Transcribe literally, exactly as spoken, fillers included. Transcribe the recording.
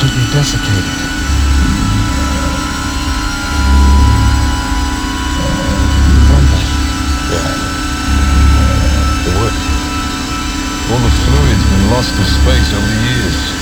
absolutely desiccated. Rumble. Yeah. It would. All the fluid's been lost to space over the years.